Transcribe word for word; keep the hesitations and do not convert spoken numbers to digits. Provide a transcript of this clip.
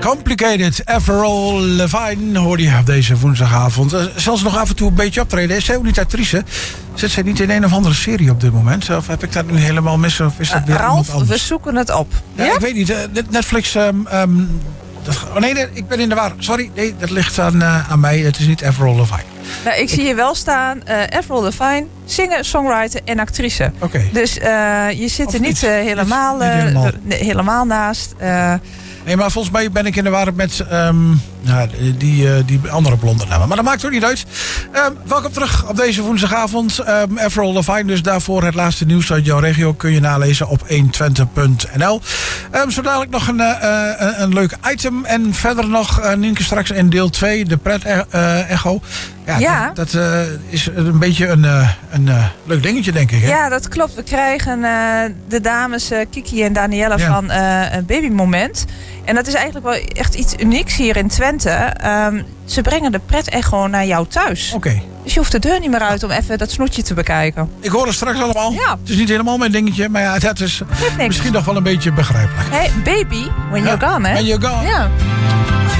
Complicated, Avril Lavigne hoorde je op deze woensdagavond. Uh, zelfs nog af en toe een beetje optreden. Is zij ook niet actrice? Zit zij niet in een of andere serie op dit moment? Of heb ik dat nu helemaal mis? Of is dat weer uh, iemand Ralf, anders? we zoeken het op. Ja, Ja? ik weet niet. Uh, Netflix... Um, um, dat, oh nee, nee, ik ben in de war. Sorry, nee, dat ligt aan, uh, aan mij. Het is niet Avril Lavigne. Nou, ik zie hier wel staan, uh, Avril Lavigne, zinger, songwriter en actrice. Oké. Okay. Dus uh, je zit Of er niet, niet. Uh, helemaal, Niet helemaal. Uh, nee, helemaal naast. Uh, Nee, maar volgens mij ben ik in de war met um, ja, die, uh, die andere blonde namen. Maar dat maakt ook niet uit. Um, welkom terug op deze woensdagavond. Um, Avril Lavigne, dus daarvoor het laatste nieuws uit jouw regio kun je nalezen op honderdtwintig punt n l. Um, zo dadelijk nog een, uh, een, een leuk item. En verder nog, uh, Nienke, straks in deel twee, de pret-echo. Ja, ja. dat, dat uh, is een beetje een, uh, een uh, leuk dingetje, denk ik. Hè? Ja, dat klopt. We krijgen uh, de dames uh, Kiki en Danielle ja. van uh, een babymoment. En dat is eigenlijk wel echt iets unieks hier in Twente. Um, ze brengen de pret-echo naar jou thuis. Oké. Okay. Dus je hoeft de deur niet meer uit om even dat snoetje te bekijken. Ik hoor het straks allemaal. Ja. Het is niet helemaal mijn dingetje, maar ja, dat is misschien nog wel een beetje begrijpelijk. Hey, baby, when ja. you're gone, hè? When you're gone. Ja.